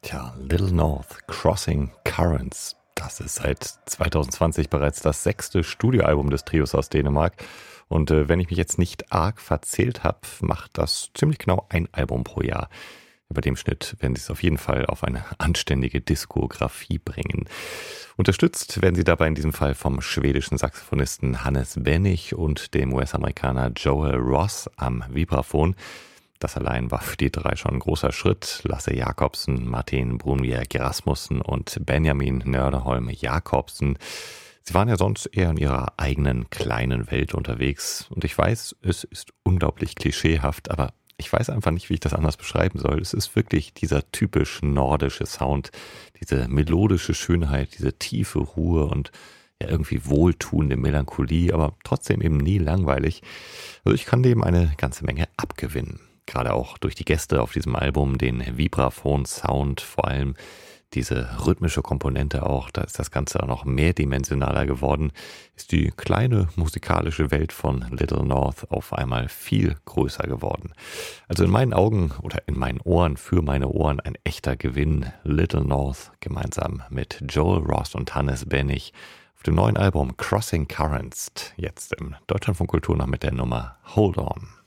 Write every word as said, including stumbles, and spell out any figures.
Tja, Little North, Crossing Currents. Das ist seit zwanzig zwanzig bereits das sechste Studioalbum des Trios aus Dänemark. Und äh, wenn ich mich jetzt nicht arg verzählt habe, macht das ziemlich genau ein Album pro Jahr. Bei dem Schnitt werden sie es auf jeden Fall auf eine anständige Diskografie bringen. Unterstützt werden sie dabei in diesem Fall vom schwedischen Saxophonisten Hannes Bennig und dem U S-Amerikaner Joel Ross am Vibraphon. Das allein war für die drei schon ein großer Schritt. Lasse Jacobsen, Martin Brunbjerg Rasmussen und Benjamin Nördeholm Jakobsen. Sie waren ja sonst eher in ihrer eigenen kleinen Welt unterwegs. Und ich weiß, es ist unglaublich klischeehaft, aber ich weiß einfach nicht, wie ich das anders beschreiben soll. Es ist wirklich dieser typisch nordische Sound, diese melodische Schönheit, diese tiefe Ruhe und ja irgendwie wohltuende Melancholie, aber trotzdem eben nie langweilig. Also ich kann dem eine ganze Menge abgewinnen. Gerade auch durch die Gäste auf diesem Album, den Vibraphon-Sound, vor allem diese rhythmische Komponente auch, da ist das Ganze auch noch mehrdimensionaler geworden, ist die kleine musikalische Welt von Little North auf einmal viel größer geworden. Also in meinen Augen oder in meinen Ohren, für meine Ohren ein echter Gewinn. Little North gemeinsam mit Joel Ross und Hannes Bennig auf dem neuen Album Crossing Currents, jetzt im Deutschlandfunk Kultur noch mit der Nummer Hold On.